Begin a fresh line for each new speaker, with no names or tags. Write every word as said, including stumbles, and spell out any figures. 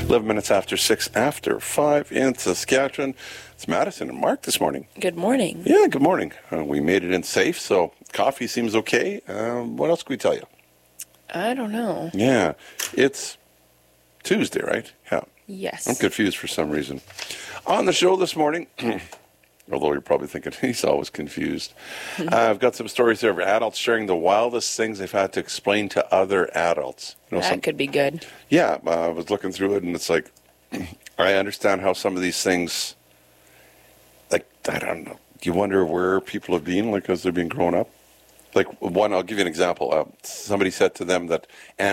eleven minutes after six after five in Saskatchewan. It's Madison and Mark this morning.
Good morning.
Yeah, good morning. Uh, we made it in safe, so coffee seems okay. Um, what else can we tell you?
I don't know.
Yeah, it's Tuesday, right? Yeah.
Yes.
I'm confused for some reason. On the show this morning, although you're probably thinking he's always confused, uh, I've got some stories there of adults sharing the wildest things they've had to explain to other adults. You know,
that
some,
could be good.
Yeah, uh, I was looking through it, and it's like, I understand how some of these things, like, I don't know, you wonder where people have been, like, as they've been growing up. Like, one, I'll give you an example. Uh, somebody said to them that